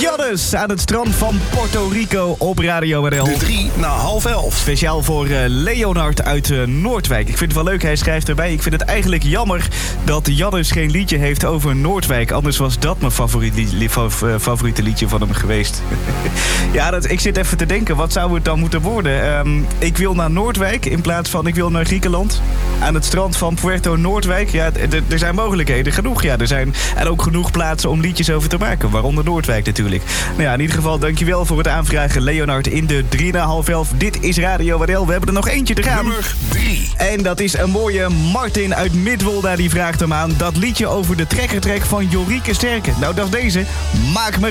Jannes aan het strand van Puerto Rico op Radio WDL. De 11:03. Speciaal voor Leonard uit Noordwijk. Ik vind het wel leuk, hij schrijft erbij. Ik vind het eigenlijk jammer dat Jannes geen liedje heeft over Noordwijk. Anders was dat mijn favoriete liedje van hem geweest. Ja, ik zit even te denken, wat zou het dan moeten worden? Ik wil naar Noordwijk in plaats van ik wil naar Griekenland. Aan het strand van Puerto Noordwijk. Ja, er zijn mogelijkheden genoeg. Ja, er zijn en ook genoeg plaatsen om liedjes over te maken. Waaronder Noordwijk natuurlijk. Nou ja, in ieder geval dankjewel voor het aanvragen, Leonard, in de 11:03. Dit is Radio WDL. We hebben er nog eentje te gaan. Nummer 3. En dat is een mooie Martin uit Midwolda. Die vraagt hem aan dat liedje over de trekkertrek van Jorike Sterke. Nou, dat is deze. Maak me